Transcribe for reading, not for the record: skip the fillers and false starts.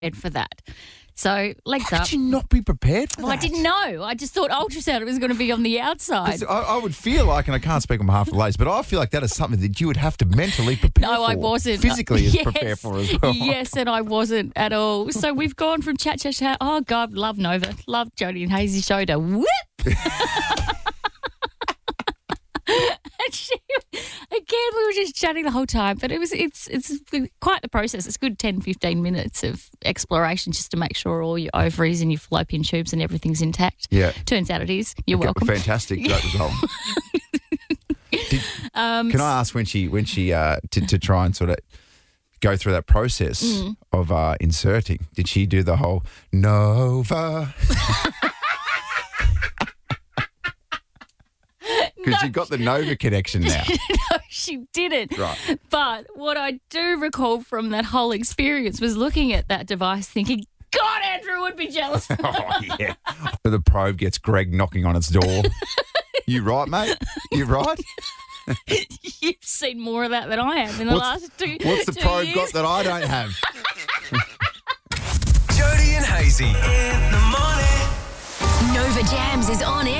for that. So legs How up. could you not be prepared for Well, I that? didn't know. I just thought ultrasound was going to be on the outside. 'Cause I would feel like, and I can't speak on behalf of the ladies, but I feel like that is something that you would have to mentally prepare for. No, I wasn't. Physically Yes. prepare for as well. Yes, and I wasn't at all. So we've gone from chat. Oh, God, love Nova. Love Jodie and Hazy show to whoop. And again, we were just chatting the whole time, but it's quite the process. It's a good 10, 15 minutes of exploration just to make sure all your ovaries and your fallopian tubes and everything's intact. Yeah. Turns out it is. You're Okay, welcome. Fantastic. Great result. Can I ask when she to try and sort of go through that process of inserting, did she do the whole Nova? Because you got the Nova connection now. No, she didn't. Right. But what I do recall from that whole experience was looking at that device thinking, God, Andrew would be jealous. Oh, yeah. The probe gets Greg knocking on its door. You right, mate? You right? You've seen more of that than I have in the last 2 What's the 2 probe years. got that I don't have? Jodie and Hazy in the morning. Nova Jams is on air